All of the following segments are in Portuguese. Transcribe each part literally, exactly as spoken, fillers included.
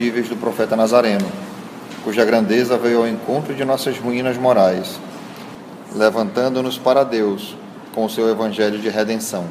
do profeta Nazareno, cuja grandeza veio ao encontro de nossas ruínas morais, levantando-nos para Deus com o seu evangelho de redenção.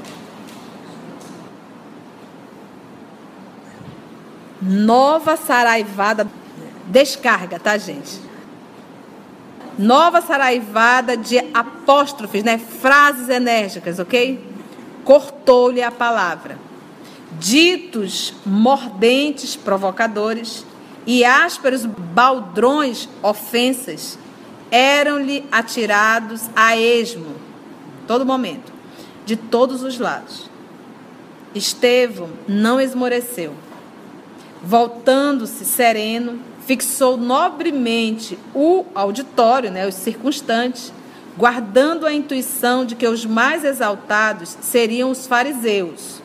Nova saraivada, descarga, tá, gente? Nova saraivada de apóstrofes, né? Frases enérgicas, ok? Cortou-lhe a palavra. Ditos mordentes, provocadores e ásperos baldrões, ofensas, eram-lhe atirados a esmo, todo momento, de todos os lados. Estevão não esmoreceu. Voltando-se sereno, fixou nobremente o auditório, né, os circunstantes, guardando a intuição de que os mais exaltados seriam os fariseus,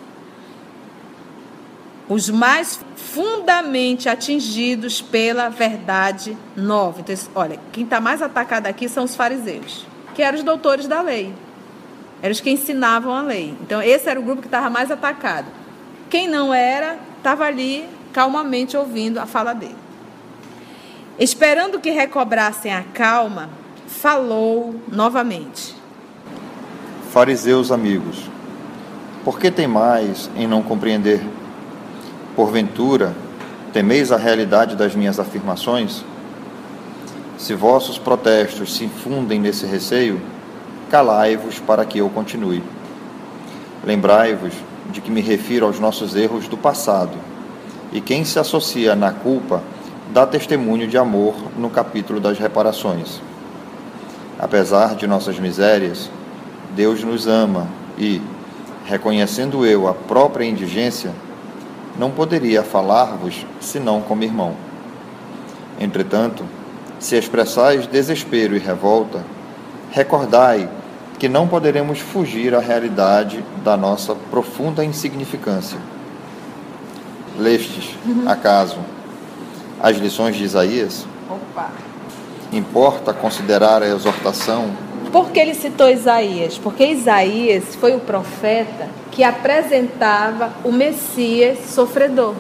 os mais fundamente atingidos pela verdade nova. Então, olha, quem está mais atacado aqui são os fariseus, que eram os doutores da lei, eram os que ensinavam a lei. Então, esse era o grupo que estava mais atacado. Quem não era, estava ali calmamente ouvindo a fala dele. Esperando que recobrassem a calma, falou novamente. Fariseus amigos, por que temais em não compreender? Porventura, temeis a realidade das minhas afirmações? Se vossos protestos se infundem nesse receio, calai-vos para que eu continue. Lembrai-vos de que me refiro aos nossos erros do passado, e quem se associa na culpa dá testemunho de amor no capítulo das reparações. Apesar de nossas misérias, Deus nos ama e, reconhecendo eu a própria indigência, não poderia falar-vos senão como irmão. Entretanto, se expressais desespero e revolta, recordai que não poderemos fugir à realidade da nossa profunda insignificância. Lestes, uhum. acaso, as lições de Isaías? Opa! Importa considerar a exortação. Por que ele citou Isaías? Porque Isaías foi o profeta que apresentava o Messias sofredor.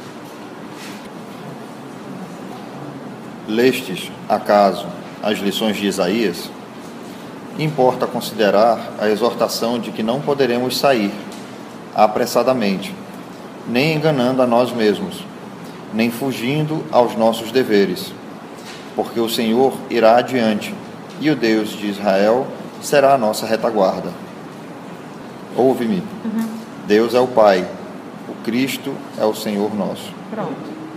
Lestes, acaso, as lições de Isaías? Importa considerar a exortação de que não poderemos sair apressadamente, nem enganando a nós mesmos, nem fugindo aos nossos deveres, porque o Senhor irá adiante, e o Deus de Israel será a nossa retaguarda. Ouve-me. Uhum. Deus é o Pai, o Cristo é o Senhor nosso. Pronto.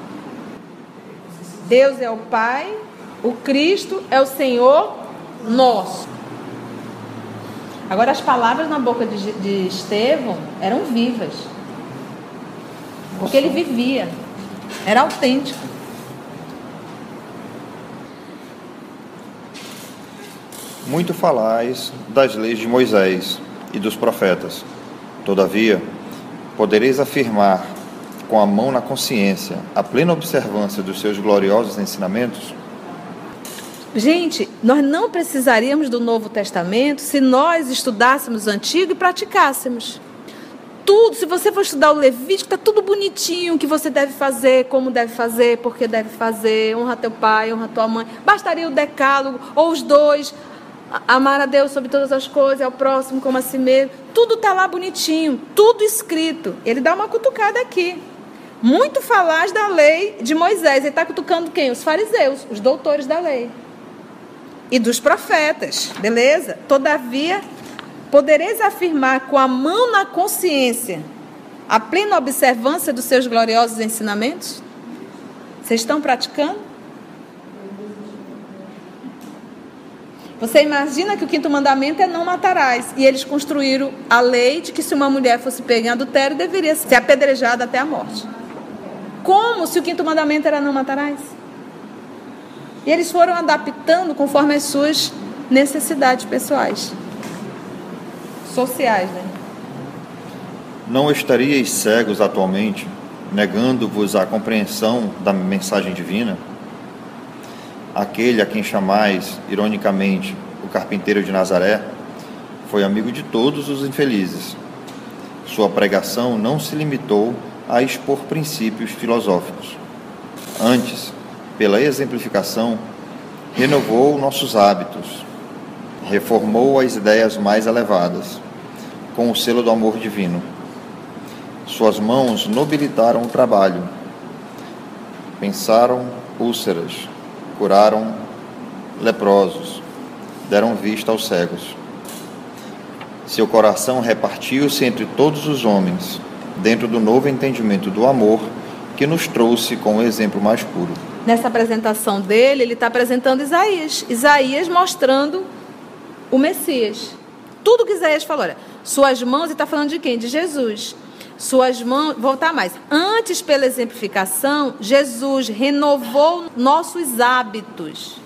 Deus é o Pai, o Cristo é o Senhor nosso. Agora, as palavras na boca de, de Estevão eram vivas, porque ele vivia, era autêntico. Muito falais das leis de Moisés e dos profetas. Todavia, podereis afirmar com a mão na consciência a plena observância dos seus gloriosos ensinamentos? Gente, nós não precisaríamos do Novo Testamento se nós estudássemos o Antigo e praticássemos. Tudo, se você for estudar o Levítico, está tudo bonitinho, o que você deve fazer, como deve fazer, por que deve fazer, honra teu pai, honra tua mãe. Bastaria o decálogo, ou os dois, amar a Deus sobre todas as coisas, ao próximo como a si mesmo. Tudo está lá bonitinho, tudo escrito. Ele dá uma cutucada aqui. Muito falaz da lei de Moisés. Ele está cutucando quem? Os fariseus, os doutores da lei. E dos profetas, beleza? Todavia, podereis afirmar com a mão na consciência a plena observância dos seus gloriosos ensinamentos? Vocês estão praticando? Você imagina que o quinto mandamento é não matarás. E eles construíram a lei de que se uma mulher fosse pega em adultério, deveria ser apedrejada até a morte. Como se o quinto mandamento era não matarás? E eles foram adaptando conforme as suas necessidades pessoais. Sociais, né? Não estaríeis cegos atualmente, negando-vos a compreensão da mensagem divina? Aquele a quem chamais, ironicamente, o carpinteiro de Nazaré, foi amigo de todos os infelizes. Sua pregação não se limitou a expor princípios filosóficos. Antes, pela exemplificação, renovou nossos hábitos, reformou as ideias mais elevadas, com o selo do amor divino. Suas mãos nobilitaram o trabalho, pensaram úlceras, curaram leprosos, deram vista aos cegos. Seu coração repartiu-se entre todos os homens, dentro do novo entendimento do amor que nos trouxe com o exemplo mais puro. Nessa apresentação dele, ele está apresentando Isaías. Isaías mostrando o Messias. Tudo que Isaías falou, olha, suas mãos, ele está falando de quem? De Jesus. Suas mãos, voltar mais. Antes, pela exemplificação, Jesus renovou nossos hábitos.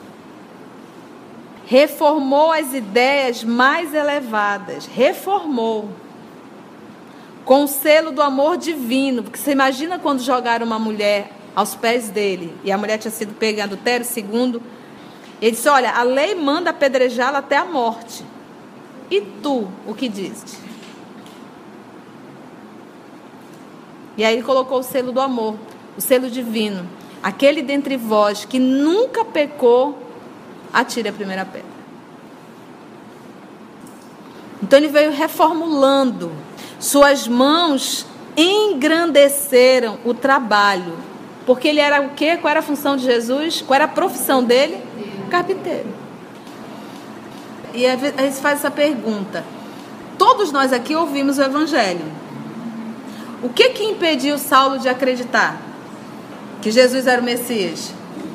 Reformou as ideias mais elevadas. Reformou. Com o selo do amor divino. Porque você imagina quando jogaram uma mulher aos pés dele, e a mulher tinha sido pega em adultério, segundo, ele disse, olha, a lei manda apedrejá-la até a morte. E tu, o que dizes? E aí ele colocou o selo do amor, o selo divino. Aquele dentre vós que nunca pecou, atire a primeira pedra. Então ele veio reformulando. Suas mãos engrandeceram o trabalho. Porque ele era o quê? Qual era a função de Jesus? Qual era a profissão dele? Carpinteiro. E a gente faz essa pergunta. Todos nós aqui ouvimos o Evangelho. O que que impediu Saulo de acreditar que Jesus era o Messias?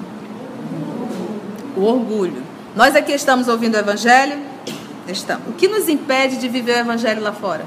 O orgulho. Nós aqui estamos ouvindo o Evangelho? Estamos. O que nos impede de viver o Evangelho lá fora?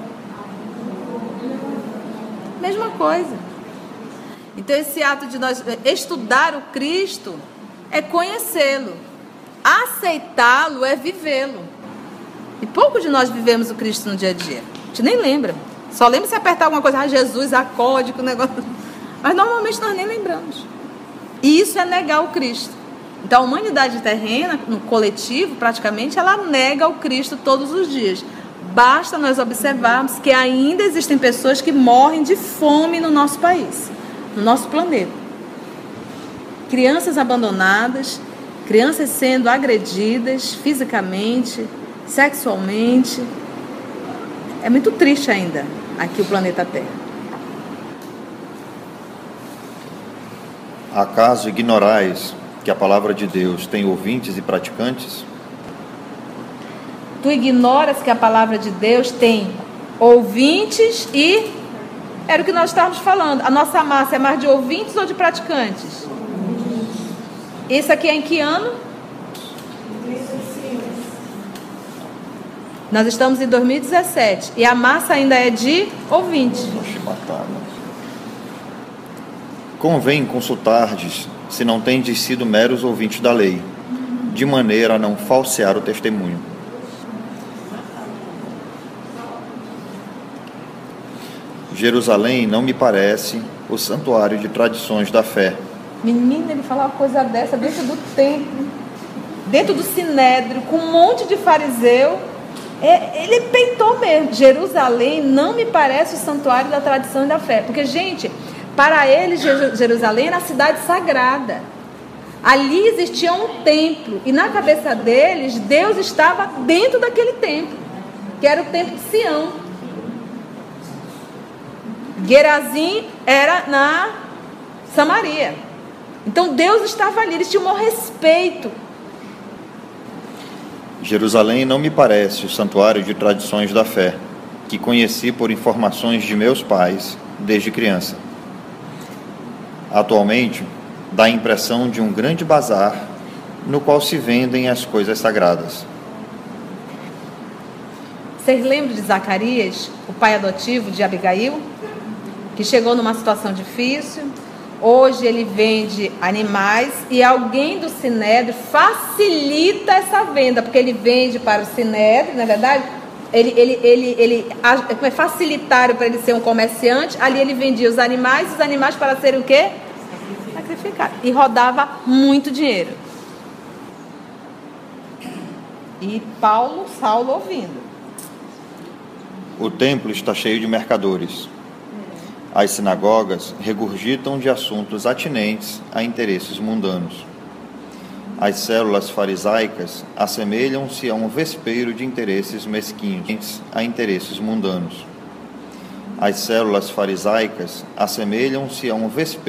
Mesma coisa. Então esse ato de nós estudar o Cristo é conhecê-lo. Aceitá-lo é vivê-lo. E pouco de nós vivemos o Cristo no dia a dia. A gente nem lembra. Só lembra se apertar alguma coisa, ah, Jesus, a código, o negócio. Mas normalmente nós nem lembramos. E isso é negar o Cristo. Então a humanidade terrena, no coletivo, praticamente, ela nega o Cristo todos os dias. Basta nós observarmos que ainda existem pessoas que morrem de fome no nosso país, no nosso planeta. Crianças abandonadas, crianças sendo agredidas fisicamente, sexualmente. É muito triste ainda aqui o planeta Terra. Acaso ignorais que a palavra de Deus tem ouvintes e praticantes? Tu ignoras que a palavra de Deus tem ouvintes e... Era o que nós estávamos falando. A nossa massa é mais de ouvintes ou de praticantes? Isso aqui é em que ano? Nós estamos em dois mil e dezessete. E a massa ainda é de ouvintes. Convém consultar-lhes se não tendes sido meros ouvintes da lei, de maneira a não falsear o testemunho. Jerusalém não me parece o santuário de tradições da fé. Menina, ele falou uma coisa dessa dentro do templo, dentro do sinédrio, com um monte de fariseu. É, ele peitou mesmo. Jerusalém não me parece o santuário da tradição e da fé. Porque, gente, para eles, Jerusalém era a cidade sagrada. Ali existia um templo. E na cabeça deles, Deus estava dentro daquele templo, que era o templo de Sião. Gerazim era na Samaria. Então Deus estava ali, eles tinham um respeito. Jerusalém não me parece o santuário de tradições da fé, que conheci por informações de meus pais desde criança. Atualmente, dá a impressão de um grande bazar no qual se vendem as coisas sagradas. Vocês lembram de Zacarias, o pai adotivo de Abigail, que chegou numa situação difícil? Hoje ele vende animais e alguém do Sinédrio facilita essa venda, porque ele vende para o Sinédrio, não é verdade? Ele, ele, ele, ele é facilitário para ele ser um comerciante. Ali ele vendia os animais, os animais para serem o quê? Sacrificados. E rodava muito dinheiro. E Paulo, Saulo ouvindo. O templo está cheio de mercadores. As sinagogas regurgitam de assuntos atinentes a interesses mundanos. As células farisaicas assemelham-se a um vespeiro de interesses mesquinhos a interesses mundanos. As células farisaicas assemelham-se a um vespeiro